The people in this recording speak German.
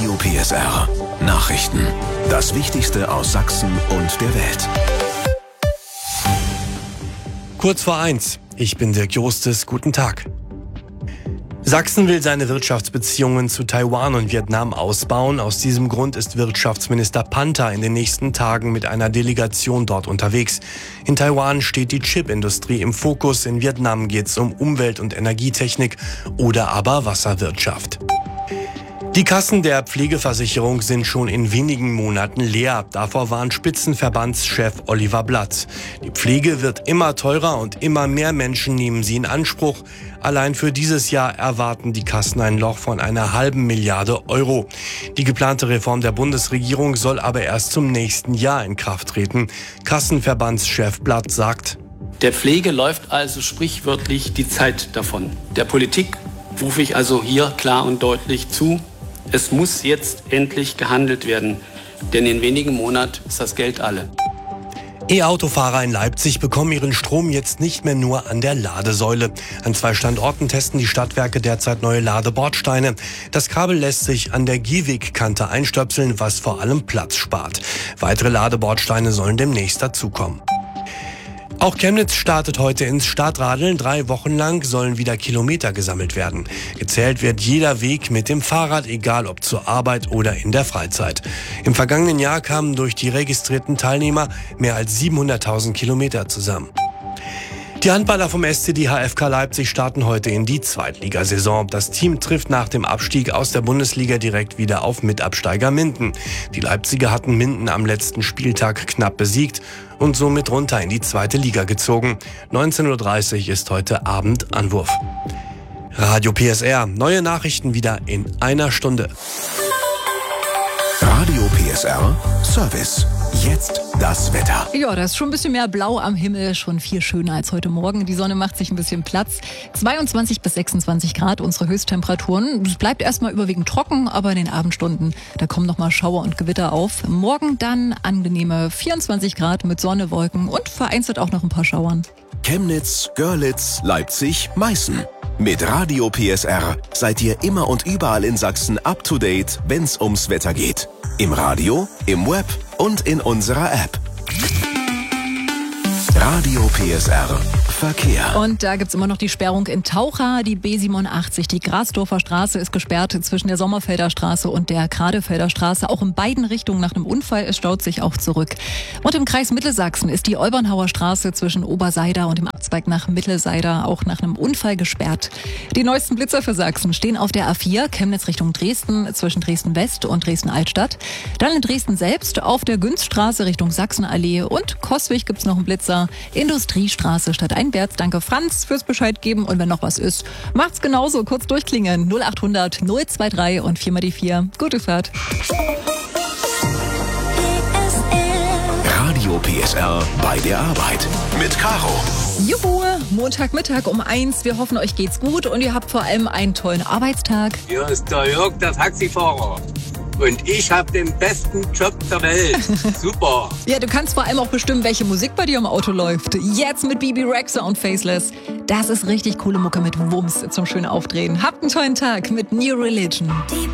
Radio PSR. Nachrichten. Das Wichtigste aus Sachsen und der Welt. Kurz vor 1. Ich bin Dirk Jostes. Guten Tag. Sachsen will seine Wirtschaftsbeziehungen zu Taiwan und Vietnam ausbauen. Aus diesem Grund ist Wirtschaftsminister Panta in den nächsten Tagen mit einer Delegation dort unterwegs. In Taiwan steht die Chipindustrie im Fokus. In Vietnam geht es um Umwelt- und Energietechnik oder aber Wasserwirtschaft. Die Kassen der Pflegeversicherung sind schon in wenigen Monaten leer. Davor warnt Spitzenverbandschef Oliver Blatt. Die Pflege wird immer teurer und immer mehr Menschen nehmen sie in Anspruch. Allein für dieses Jahr erwarten die Kassen ein Loch von einer halben Milliarde Euro. Die geplante Reform der Bundesregierung soll aber erst zum nächsten Jahr in Kraft treten. Kassenverbandschef Blatt sagt: Der Pflege läuft also sprichwörtlich die Zeit davon. Der Politik rufe ich also hier klar und deutlich zu: Es muss jetzt endlich gehandelt werden, denn in wenigen Monaten ist das Geld alle. E-Autofahrer in Leipzig bekommen ihren Strom jetzt nicht mehr nur an der Ladesäule. An 2 Standorten testen die Stadtwerke derzeit neue Ladebordsteine. Das Kabel lässt sich an der Gehwegkante einstöpseln, was vor allem Platz spart. Weitere Ladebordsteine sollen demnächst dazukommen. Auch Chemnitz startet heute ins Stadtradeln. 3 Wochen lang sollen wieder Kilometer gesammelt werden. Gezählt wird jeder Weg mit dem Fahrrad, egal ob zur Arbeit oder in der Freizeit. Im vergangenen Jahr kamen durch die registrierten Teilnehmer mehr als 700.000 Kilometer zusammen. Die Handballer vom SCD HFK Leipzig starten heute in die Zweitligasaison. Das Team trifft nach dem Abstieg aus der Bundesliga direkt wieder auf Mitabsteiger Minden. Die Leipziger hatten Minden am letzten Spieltag knapp besiegt und somit runter in die 2. Liga gezogen. 19:30 Uhr ist heute Abend Anwurf. Radio PSR. Neue Nachrichten wieder in einer Stunde. Radio PSR Service. Jetzt das Wetter. Ja, da ist schon ein bisschen mehr Blau am Himmel, schon viel schöner als heute Morgen. Die Sonne macht sich ein bisschen Platz. 22 bis 26 Grad unsere Höchsttemperaturen. Es bleibt erstmal überwiegend trocken, aber in den Abendstunden, da kommen nochmal Schauer und Gewitter auf. Morgen dann angenehme 24 Grad mit Sonne, Wolken und vereinzelt auch noch ein paar Schauern. Chemnitz, Görlitz, Leipzig, Meißen. Mit Radio PSR seid ihr immer und überall in Sachsen up to date, wenn's ums Wetter geht. Im Radio, im Web und in unserer App. Radio PSR Verkehr. Und da gibt's immer noch die Sperrung in Taucha, die B87. Die Grasdorfer Straße ist gesperrt zwischen der Sommerfelder Straße und der Kradefelder Straße. Auch in beiden Richtungen nach einem Unfall. Es staut sich auch zurück. Und im Kreis Mittelsachsen ist die Olbernhauer Straße zwischen Oberseida und dem Abzweig nach Mittelseida auch nach einem Unfall gesperrt. Die neuesten Blitzer für Sachsen stehen auf der A4, Chemnitz Richtung Dresden, zwischen Dresden-West und Dresden-Altstadt. Dann in Dresden selbst auf der Günzstraße Richtung Sachsenallee und Coswig gibt's noch einen Blitzer. Industriestraße statt Einberg. Danke Franz fürs Bescheid geben und wenn noch was ist, macht's genauso. Kurz durchklingen. 0800 023 und 4 mal die 4. Gute Fahrt. Radio PSR bei der Arbeit mit Caro. Juhu, Montagmittag um 1. Wir hoffen, euch geht's gut und ihr habt vor allem einen tollen Arbeitstag. Hier ist der Jörg, der Taxifahrer. Und ich habe den besten Job der Welt. Super. Ja, du kannst vor allem auch bestimmen, welche Musik bei dir im Auto läuft. Jetzt mit Bibi Rexha und Faceless. Das ist richtig coole Mucke mit Wumms zum schönen Aufdrehen. Habt einen tollen Tag mit New Religion.